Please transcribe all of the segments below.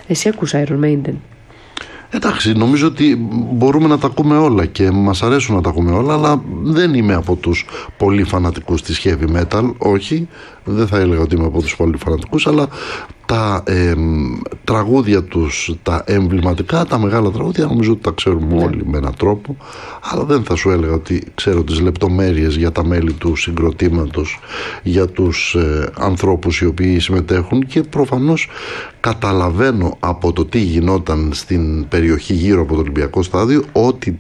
Εσύ ακούς Iron Maiden? Εντάξει, νομίζω ότι μπορούμε να τα ακούμε όλα και μας αρέσουν να τα ακούμε όλα, αλλά δεν είμαι από τους πολύ φανατικούς της heavy metal, όχι, δεν θα έλεγα ότι είμαι από τους πολύ φανατικούς, αλλά τα τραγούδια τους, τα εμβληματικά, τα μεγάλα τραγούδια, νομίζω ότι τα ξέρουμε όλοι με έναν τρόπο, αλλά δεν θα σου έλεγα ότι ξέρω τις λεπτομέρειες για τα μέλη του συγκροτήματος, για τους ανθρώπους οι οποίοι συμμετέχουν, και προφανώς καταλαβαίνω από το τι γινόταν στην περιοχή γύρω από το Ολυμπιακό Στάδιο ότι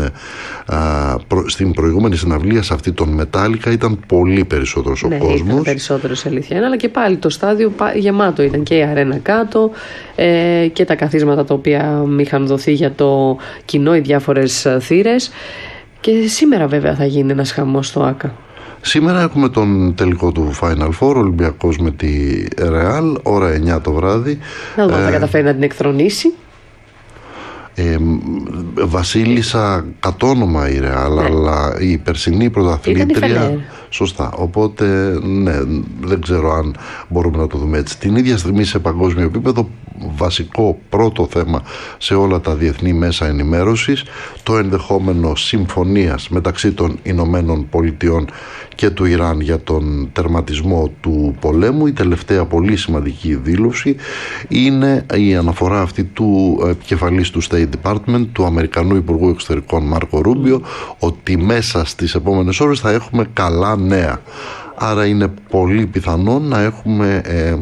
στην προηγούμενη συναυλία σε αυτή τον Metallica ήταν πολύ περισσότερος ο κόσμος. Ήταν περισσότερος, αλήθεια είναι, αλλά και πάλι το στάδιο γεμάτο ήταν, και η αρένα κάτω και τα καθίσματα τα οποία είχαν δοθεί για το κοινό, οι διάφορες θύρες. Και σήμερα βέβαια θα γίνει ένας χαμός στο ΆΚΑ. Σήμερα έχουμε τον τελικό του Final Four, Ολυμπιακός με τη Real, ώρα 9 το βράδυ. Να δούμε αν θα καταφέρει να την εκθρονήσει. Βασίλισσα κατ' όνομα η Real, αλλά η περσινή πρωταθλήτρια. Σωστά. Οπότε ναι, δεν ξέρω αν μπορούμε να το δούμε έτσι. Την ίδια στιγμή σε παγκόσμιο επίπεδο, βασικό πρώτο θέμα σε όλα τα διεθνή μέσα ενημέρωσης, το ενδεχόμενο συμφωνίας μεταξύ των Ηνωμένων Πολιτειών και του Ιράν για τον τερματισμό του πολέμου. Η τελευταία πολύ σημαντική δήλωση είναι η αναφορά αυτή του επικεφαλής του State Department, του Αμερικανού Υπουργού Εξωτερικών Μάρκο Ρούμπιο, ότι μέσα στις επόμενες ώρες θα έχουμε καλά νέα. Άρα είναι πολύ πιθανό να έχουμε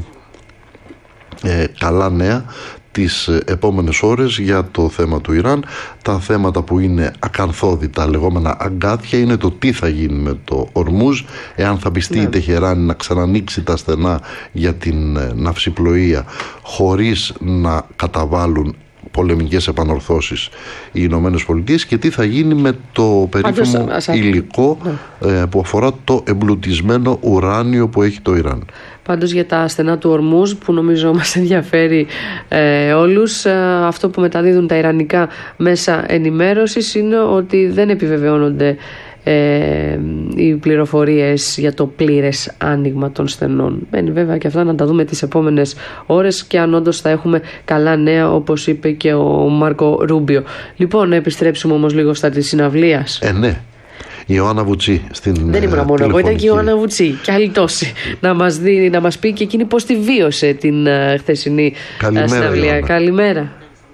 καλά νέα τις επόμενες ώρες για το θέμα του Ιράν. Τα θέματα που είναι ακαθόδη, τα λεγόμενα αγκάθια, είναι το τι θα γίνει με το Ορμούζ, εάν θα πιστεί η Τεχεράνη να ξανανοίξει τα στενά για την ναυσιπλοεία χωρίς να καταβάλουν πολεμικές επανορθώσεις οι Ηνωμένες Πολιτείες, και τι θα γίνει με το περίφημο υλικό που αφορά το εμπλουτισμένο ουράνιο που έχει το Ιράν. Πάντως για τα στενά του Ορμούζ, που νομίζω μας ενδιαφέρει όλους, αυτό που μεταδίδουν τα ιρανικά μέσα ενημέρωσης είναι ότι δεν επιβεβαιώνονται οι πληροφορίες για το πλήρες άνοιγμα των στενών. Μένει βέβαια και αυτά να τα δούμε τις επόμενες ώρες, και αν όντως θα έχουμε καλά νέα, όπως είπε και ο Μάρκο Ρούμπιο. Λοιπόν, να επιστρέψουμε όμως λίγο στα της συναυλίας. Ναι. Η Ιωάννα Βουτσί στην Δεν ήμουν μόνο εγώ, ήταν και η Ιωάννα Βουτσί και άλλοι τόσοι να μας πει και εκείνη πώς τη βίωσε την χθεσινή συναυλία. Καλημέρα.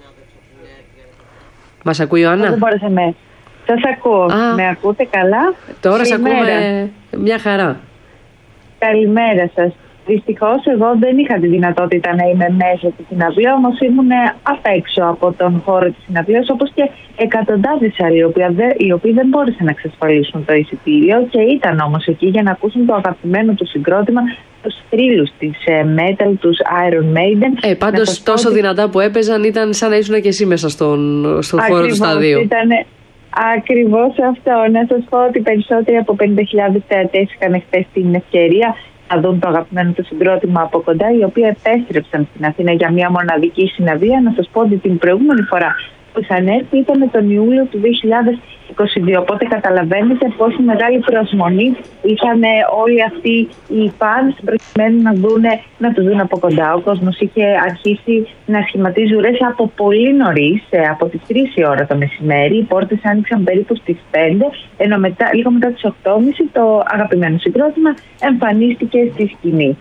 Μας ακούει η Ιωάννα? Δεν μπόρεσα με. Σας ακούω. Με ακούτε καλά? Τώρα σας ακούμε μια χαρά. Καλημέρα σας. Δυστυχώς εγώ δεν είχα τη δυνατότητα να είμαι μέσα στη συναυλία, όμως ήμουν απ' έξω από τον χώρο της συναυλίας, όπως και εκατοντάδες άλλοι οι οποίοι δεν μπόρεσαν να εξασφαλίσουν το εισιτήριο και ήταν όμως εκεί για να ακούσουν το αγαπημένο του συγκρότημα, τους θρύλους της metal, τους Iron Maiden. Πάντως τόσο δυνατά που έπαιζαν, ήταν σαν να ήσουν και εσύ μέσα στον χώρο του σταδίου. Ακριβώς αυτό. Να σας πω ότι περισσότεροι από 50.000 θεατές είχαν χθες την ευκαιρία να δουν το αγαπημένο του συγκρότημα από κοντά, οι οποίοι επέστρεψαν στην Αθήνα για μια μοναδική συναυλία. Να σας πω ότι την προηγούμενη φορά που είχαν έρθει ήταν τον Ιούλιο του 2022. Οπότε καταλαβαίνετε πόσο μεγάλη προσμονή είχαν όλοι αυτοί οι fans προκειμένου να τους δουν από κοντά. Ο κόσμος είχε αρχίσει να σχηματίζει ουρές από πολύ νωρίς, από τις 3 η ώρα το μεσημέρι. Οι πόρτες άνοιξαν περίπου στις 5, ενώ λίγο μετά τις 8.30 το αγαπημένο συγκρότημα εμφανίστηκε στη σκηνή.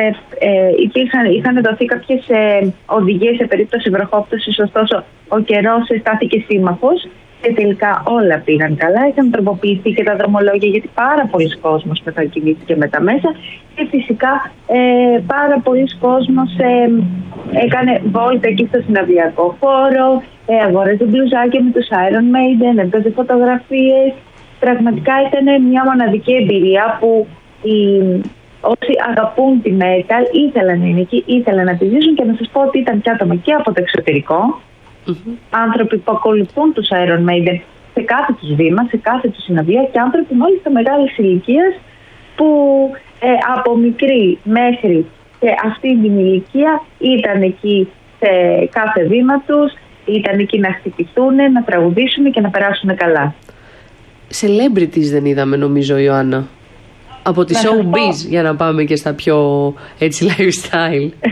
Είχαν δοθεί κάποιες οδηγίες σε περίπτωση βροχόπτωσης, ωστόσο ο καιρός στάθηκε σύμμαχος και τελικά όλα πήγαν καλά. Είχαν τροποποιηθεί και τα δρομολόγια, γιατί πάρα πολλοί κόσμος μετακινήθηκε με τα μέσα, και φυσικά πάρα πολλοί κόσμος έκανε βόλτα εκεί στο συναυλιακό χώρο, αγόραζε μπλουζάκια με τους Iron Maiden, έβγαζε φωτογραφίες. Πραγματικά ήταν μια μοναδική εμπειρία που όσοι αγαπούν τη metal ήθελαν να είναι εκεί, ήθελαν να τη ζήσουν, και να σας πω ότι ήταν και άτομα και από το εξωτερικό, άνθρωποι που ακολουθούν τους Iron Maiden σε κάθε τους βήμα, σε κάθε τους συναυλία, και άνθρωποι μάλιστα μεγάλης ηλικίας που από μικρή μέχρι και αυτή την ηλικία ήταν εκεί σε κάθε βήμα τους, ήταν εκεί να χτυπηθούν, να τραγουδήσουν και να περάσουν καλά. Celebrities δεν είδαμε, νομίζω, Ιωάννα. Από τη showbiz, για να πάμε και στα πιο έτσι lifestyle.